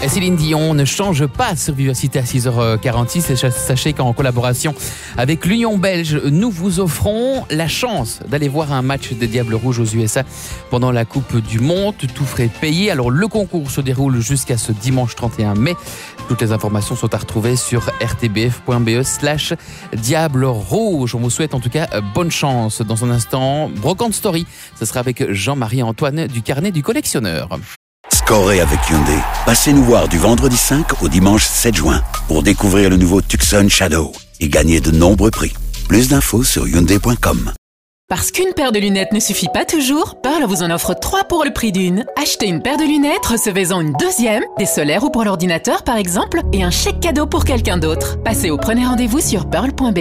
Et Céline Dion ne change pas sur Vivacité à 6h46. Et sachez qu'en collaboration avec l'Union belge, nous vous offrons la chance d'aller voir un match des Diables Rouges aux USA pendant la Coupe du Monde. Tout frais payé. Alors le concours se déroule jusqu'à ce dimanche 31 mai. Toutes les informations sont à retrouver sur rtbf.be/Diable Rouge. On vous souhaite en tout cas bonne chance. Dans un instant, Brocante Story. Ce sera avec Jean-Marie Antoine du Carnet du Collectionneur. Scorez avec Hyundai. Passez nous voir du vendredi 5 au dimanche 7 juin pour découvrir le nouveau Tucson Shadow et gagner de nombreux prix. Plus d'infos sur Hyundai.com. Parce qu'une paire de lunettes ne suffit pas toujours, Pearl vous en offre 3 pour le prix d'une. Achetez une paire de lunettes, recevez-en une deuxième, des solaires ou pour l'ordinateur par exemple, et un chèque cadeau pour quelqu'un d'autre. Passez au premier rendez-vous sur pearl.be.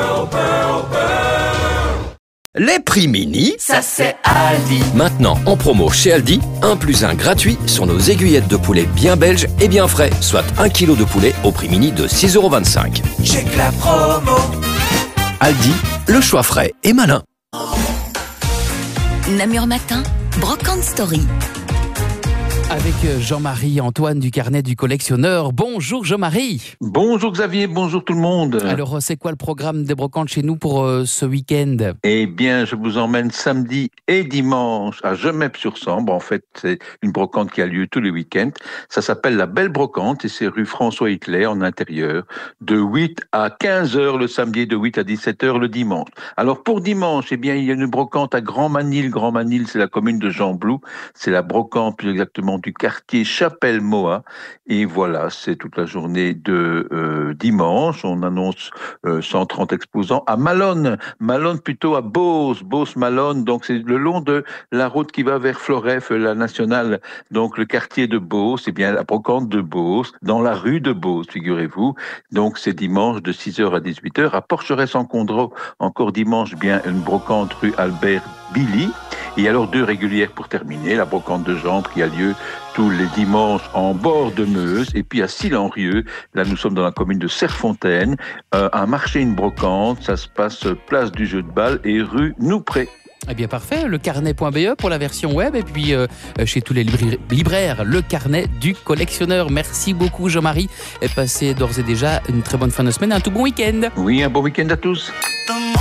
Les prix mini, ça c'est Aldi. Maintenant en promo chez Aldi, 1 + 1 gratuit sur nos aiguillettes de poulet bien belges et bien frais, soit 1 kg de poulet au prix mini de 6,25 €. Check la promo. Aldi, le choix frais et malin. Namur Matin, Brocante Story. Avec Jean-Marie Antoine du Carnet du Collectionneur. Bonjour Jean-Marie. Bonjour Xavier, bonjour tout le monde. Alors c'est quoi le programme des brocantes chez nous pour ce week-end? Eh bien, je vous emmène samedi et dimanche à Gemep-sur-Sambre. En fait, c'est une brocante qui a lieu tous les week-ends. Ça s'appelle la Belle Brocante et c'est rue François Hitler en intérieur. De 8 à 15 h le samedi et de 8 à 17 h le dimanche. Alors pour dimanche, eh bien, il y a une brocante à Grand-Manille. Grand-Manille, c'est la commune de Gembloux. C'est la brocante plus exactement du quartier Chapelle-Moat. Et voilà, c'est toute la journée de dimanche. On annonce 130 exposants à Malone. Malone plutôt à Beauce. Beauce-Malone. Donc c'est le long de la route qui va vers Floref, la nationale. Donc le quartier de Beauce, eh bien la brocante de Beauce, dans la rue de Beauce, figurez-vous. Donc c'est dimanche de 6 h à 18 h. À Porcheresse-en-Condro, encore dimanche, bien une brocante rue Albert Billy. Et alors 2 régulières pour terminer, la brocante de Gembloux qui a lieu tous les dimanches en bord de Meuse. Et puis à Sillenrieux, là nous sommes dans la commune de Serfontaine, un marché, une brocante, ça se passe place du Jeu de Balle et rue Noupré. Eh bien parfait, le carnet.be pour la version web et puis chez tous les libraires, le Carnet du Collectionneur. Merci beaucoup Jean-Marie et passez d'ores et déjà une très bonne fin de semaine, un tout bon week-end. Oui, un bon week-end à tous.